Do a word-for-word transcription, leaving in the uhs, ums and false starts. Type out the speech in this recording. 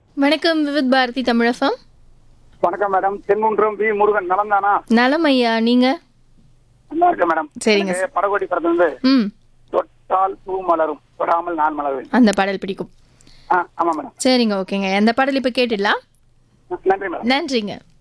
வணக்கம் விவித் பாரதி தமிழகம். வணக்கம் madam. தென்குன்றம் we Murugan. நலம் தானா? நலம் ஐயா, நீங்க? நல்லா இருக்கேன் மேடம். சரிங்க எனக்கு படகோடி படத்துல இருந்து ம் தொட்டால் பூ மலரும் தொடாமல் நான் மலருவேன். அந்த பாடல் பிடிக்கும். ஆ ஆமா மேடம். சரிங்க, ஓகேங்க. அந்த பாடல் இப்போ கேட்டுடலாம். நன்றி மேடம். நன்றிங்க.